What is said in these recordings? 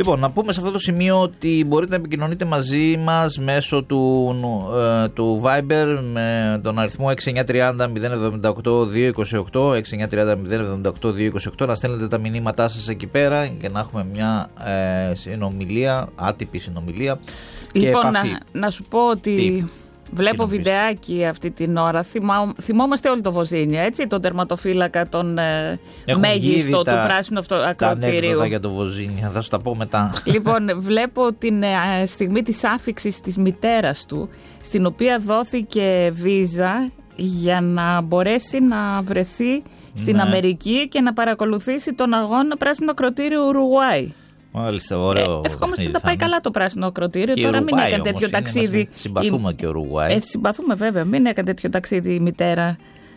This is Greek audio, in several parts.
Λοιπόν, να πούμε σε αυτό το σημείο ότι μπορείτε να επικοινωνείτε μαζί μας μέσω του Viber με τον αριθμό 6930 078 228, 6930 078 228, να στέλνετε τα μηνύματά σας εκεί πέρα και να έχουμε μια συνομιλία, άτυπη συνομιλία. Λοιπόν, να σου πω ότι βλέπω βιντεάκι αυτή την ώρα. Θυμόμαστε όλοι το Βοζίνια, έτσι, τον τερματοφύλακα, τον μέγιστο του πράσινου ακροτηρίου. Τα ανέκδοτα για το Βοζίνια, θα σου τα πω μετά. Λοιπόν, βλέπω την στιγμή της άφιξης της μητέρας του, στην οποία δόθηκε βίζα για να μπορέσει να βρεθεί στην Αμερική και να παρακολουθήσει τον αγώνα πράσινο ακροτήριο Ουρουγουάη. Μάλιστα, ωραίο. Ευχόμαστε να τα πάει καλά το πράσινο ακροτήριο. Τώρα μην έκανε τέτοιο ταξίδι. Συμπαθούμε και Ουρουγουάη. Συμπαθούμε βέβαια. Μην έκανε τέτοιο ταξίδι η μητέρα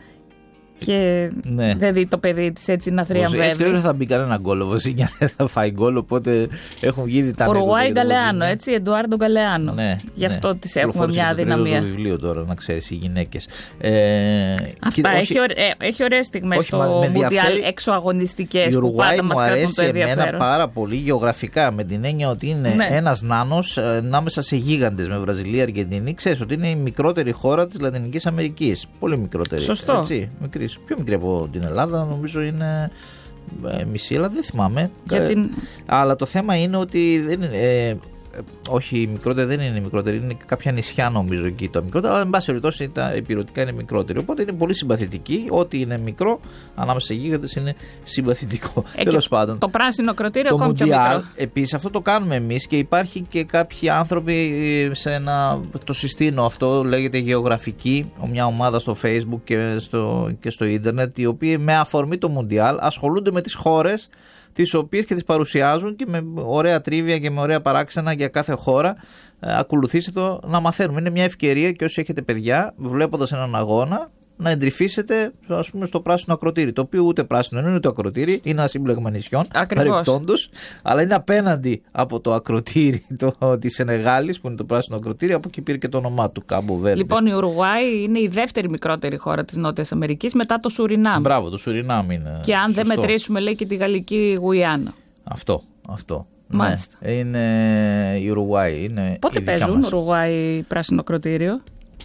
και δεν δει το παιδί της έτσι να θριαμβεύει. Έτσι δεν θα μπει κανένα γκολ. Ο Βοζίνια δεν θα φάει γκολ, οπότε έχουν βγει τα νέα. Ουρουγουάη Γκαλεάνο, έτσι, Εντουάρντο Γκαλεάνο. Γι' αυτό τις έχουμε μια αδυναμία. Το βιβλίο τώρα, να ξέρεις, οι γυναίκες. Αυτά έχει ωραίες στιγμές στο Μουντιάλ εξωαγωνιστικές που πάντα μας κρατούν το ενδιαφέρον. Εμένα πάρα πολύ γεωγραφικά, με την έννοια ότι είναι ένας νάνος ανάμεσα σε γίγαντες με Βραζιλία, Αργεντινή. Ξέρεις ότι είναι η μικρότερη χώρα της Λατινικής Αμερικής. Πολύ μικρότερη. Σωστό. Έτσι, πιο μικρή από την Ελλάδα, νομίζω είναι μισή, αλλά δεν θυμάμαι. Αλλά το θέμα είναι ότι δεν είναι. Όχι, η μικρότερη δεν είναι η μικρότερη, είναι κάποια νησιά νομίζω εκεί τα μικρότερα, αλλά εν πάση περιπτώσει τα υπηρετικά είναι μικρότερη. Οπότε είναι πολύ συμπαθητική. Ό,τι είναι μικρό ανάμεσα σε γίγαντες είναι συμπαθητικό. Τέλος πάντων. Το πράσινο ακροτήριο ακόμη πιο μικρό. Επίσης αυτό το κάνουμε εμείς και υπάρχει και κάποιοι άνθρωποι το συστήνω αυτό, λέγεται Γεωγραφική, μια ομάδα στο Facebook και στο ίντερνετ, οι οποίοι με αφορμή το Μουντιάλ ασχολούνται με τις χώρες τις οποίες και τις παρουσιάζουν και με ωραία τρίβια και με ωραία παράξενα για κάθε χώρα. Ακολουθήστε το να μαθαίνουμε. Είναι μια ευκαιρία και όσοι έχετε παιδιά, βλέποντας έναν αγώνα, να εντρυφήσετε, ας πούμε, στο πράσινο ακροτήρι. Το οποίο ούτε πράσινο είναι ούτε ακροτήρι, είναι ένα σύμπλεγμα νησιών, παρεπτόντως, αλλά είναι απέναντι από το ακροτήρι της Σενεγάλης, που είναι το πράσινο ακροτήρι, από εκεί πήρε και το όνομά του, Κάμπο Βέρντε. Λοιπόν, η Ουρουγουάη είναι η δεύτερη μικρότερη χώρα της Νότιας Αμερικής μετά το Σουρινάμ. Μπράβο, το Σουρινάμ είναι. Και αν δεν μετρήσουμε, λέει, και τη Γαλλική Γουιάννα. Αυτό. Μάλιστα. Ναι, είναι η Ουρουγουάη. Πότε παίζουν Ουρουγουάη πράσινο ακροτήριο?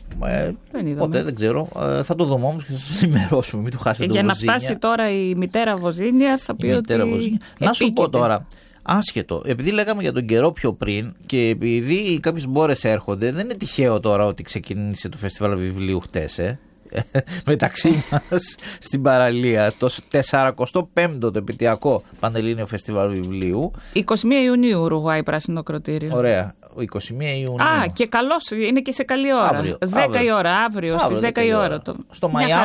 Ποτέ δεν ξέρω. Θα το δούμε όμως και θα σας ενημερώσουμε. Μην το χάσετε. Για να φτάσει τώρα η μητέρα Βοζίνια θα πει ότι. Να σου πω τώρα. Άσχετο, επειδή λέγαμε για τον καιρό πιο πριν και επειδή κάποιες μπόρες έρχονται, δεν είναι τυχαίο τώρα ότι ξεκίνησε το φεστιβάλ βιβλίου χτες. Μεταξύ μας στην παραλία το 45ο το επαιτειακό Πανελλήνιο Φεστιβάλ Βιβλίου. 21 Ιουνίου Ουρουγουάη πράσινο ακροτήριο. Ωραία. 21 Ιουνίου. Και καλώς, είναι και σε καλή ώρα. Αύριο, 10 η ώρα, αύριο στις 10 η ώρα. Στο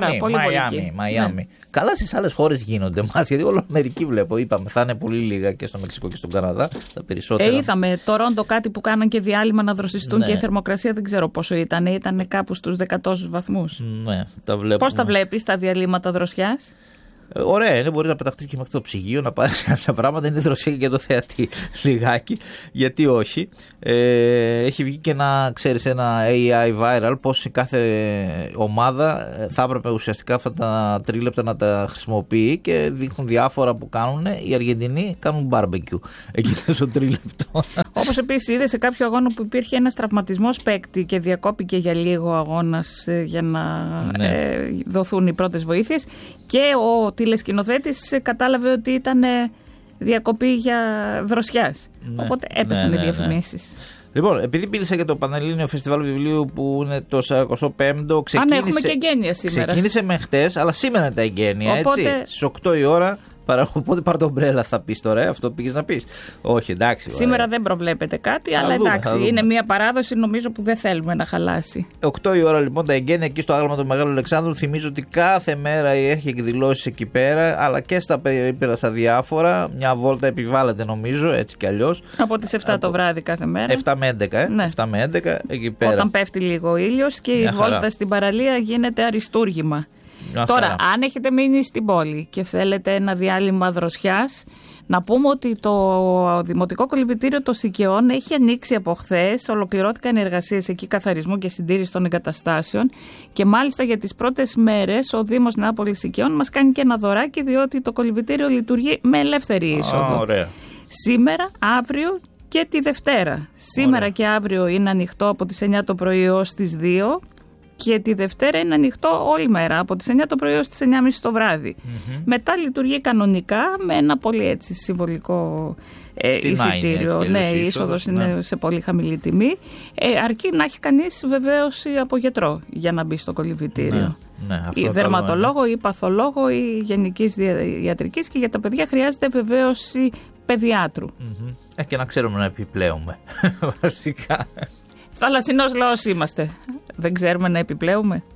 Μαϊάμι. Καλά, στις άλλες χώρες γίνονται μας, γιατί όλο Αμερική βλέπω. Είπαμε, θα είναι πολύ λίγα και στο Μεξικό και στον Καναδά. Τα περισσότερα. Είδαμε το Ρόντο κάτι που κάναν και διάλειμμα να δροσιστούν και η θερμοκρασία δεν ξέρω πόσο ήταν. Ήταν κάπου στους 10 βαθμούς. Ναι, τα βλέπουμε. Πώς τα βλέπεις τα διαλύματα δροσιάς? Ωραία, είναι, μπορεί να πεταχτείς και μέχρι το ψυγείο να πάρεις κάποια πράγματα. Είναι δροσιά και για το θεατή λιγάκι. Γιατί όχι. Έχει βγει και ένα AI viral πως η κάθε ομάδα θα έπρεπε ουσιαστικά αυτά τα τρίλεπτα να τα χρησιμοποιεί και δείχνουν διάφορα που κάνουν. Οι Αργεντινοί κάνουν barbecue εκεί στο τρίλεπτο. Όπως επίσης είδε σε κάποιο αγώνα που υπήρχε ένας τραυματισμός παίκτη και διακόπηκε για λίγο αγώνας για να δοθούν οι πρώτες βοήθειες και ο τηλεσκηνοθέτης κατάλαβε ότι ήταν διακοπή για δροσιάς. Οπότε έπεσαν οι διαφημίσεις. Λοιπόν, επειδή μίλησα για το Πανελλήνιο Φεστιβάλ Βιβλίου που είναι το 45ο, ξεκίνησε. Έχουμε και εγγένεια σήμερα. Ξεκίνησε με χτες, αλλά σήμερα τα εγγένεια, οπότε έτσι. Στις 8 η ώρα. Οπότε πάρ' το ομπρέλα θα πεις τώρα, αυτό πήγες να πεις. Όχι, εντάξει. Σήμερα δεν προβλέπεται κάτι, αλλά εντάξει, είναι μια παράδοση νομίζω που δεν θέλουμε να χαλάσει. 8 η ώρα λοιπόν τα εγγένεια εκεί στο άγαλμα του Μεγάλου Αλεξάνδρου. Θυμίζω ότι κάθε μέρα έχει εκδηλώσεις εκεί πέρα, αλλά και στα περίπτερα στα διάφορα. Μια βόλτα επιβάλλεται νομίζω, έτσι κι αλλιώς. Από τις 7 το βράδυ κάθε μέρα. 7 με 11, Ναι. 7 με 11 εκεί πέρα. Όταν πέφτει λίγο ο ήλιος και η βόλτα στην παραλία γίνεται αριστούργημα. Τώρα, αν έχετε μείνει στην πόλη και θέλετε ένα διάλειμμα δροσιάς, να πούμε ότι το Δημοτικό Κολυμβητήριο των Σικαιών έχει ανοίξει από χθες. Ολοκληρώθηκαν οι εργασίες εκεί καθαρισμού και συντήρηση των εγκαταστάσεων. Και μάλιστα για τις πρώτες μέρες ο Δήμος Νεάπολης Σικαιών μας κάνει και ένα δωράκι, διότι το κολυμβητήριο λειτουργεί με ελεύθερη είσοδο. Ωραία. Σήμερα, αύριο και τη Δευτέρα. Σήμερα και αύριο είναι ανοιχτό από τις 9 το πρωί ως τις 2 και τη Δευτέρα είναι ανοιχτό όλη μέρα από τις 9 το πρωί ως τις 9.30 το βράδυ. Μετά λειτουργεί κανονικά με ένα πολύ έτσι συμβολικό εισιτήριο. Ναι, η είσοδος είναι σε πολύ χαμηλή τιμή. Αρκεί να έχει κανείς βεβαίωση από γιατρό για να μπει στο κολυμβητήριο. Ή δερματολόγο ή παθολόγο ή γενικής ιατρικής, και για τα παιδιά χρειάζεται βεβαίωση παιδιάτρου. Και να ξέρουμε να επιπλέουμε βασικά. Θαλασσινός λαός είμαστε. Δεν ξέρουμε να επιπλέουμε.